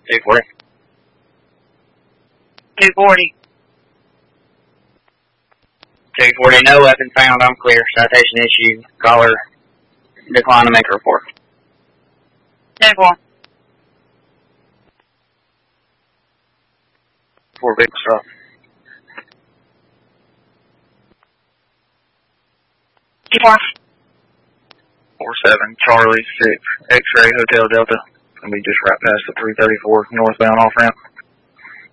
240. 240. 240, no weapon found. I'm clear. Citation issued. Caller decline to make a report. 10-4. 4 vehicle stop. 2-4. 47 Charlie 6 X-ray Hotel Delta. Gonna be just right past the 334 northbound off ramp.